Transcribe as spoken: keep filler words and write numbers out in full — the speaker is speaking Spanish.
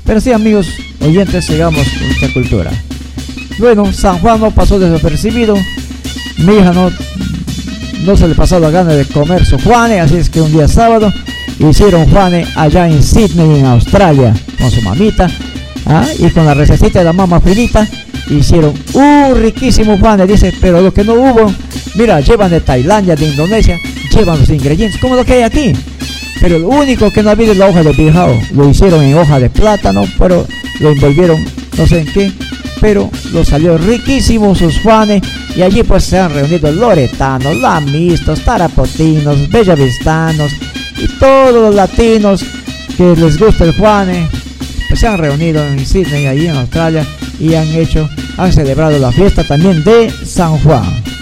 Pero sí, amigos oyentes, sigamos con nuestra cultura. Bueno, San Juan no pasó desapercibido. Mi hija no, no se le pasó la gana de comer su juane, así es que un día sábado hicieron juane allá en Sydney, en Australia, con su mamita, ¿ah? Y con la recetita de la mamá Filita hicieron un riquísimo juane. Dice, pero lo que no hubo, mira, llevan de Tailandia, de Indonesia, llevan los ingredientes como lo que hay aquí, pero lo único que no ha habido es la hoja de bijao. Lo hicieron en hoja de plátano, pero lo envolvieron no sé en qué, pero lo salió riquísimo sus juanes. Y allí pues se han reunido loretanos, lamistos, tarapotinos, bellavistanos y todos los latinos que les gusta el juane, pues se han reunido en Sydney, allí en Australia, y han hecho, han celebrado la fiesta también de San Juan.